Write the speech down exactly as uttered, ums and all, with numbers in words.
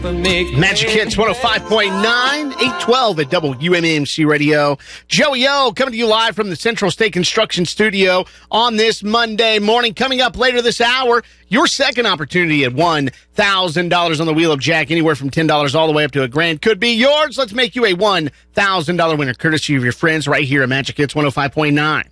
Magic Hits one oh five point nine, eight twelve at W M M C Radio. Joey O coming to you live from the Central State Construction Studio on this Monday morning. Coming up later this hour, your second opportunity at one thousand dollars on the Wheel of Jack. Anywhere from ten dollars all the way up to a grand could be yours. Let's make you a one thousand dollars winner, courtesy of your friends right here at Magic Hits one oh five point nine.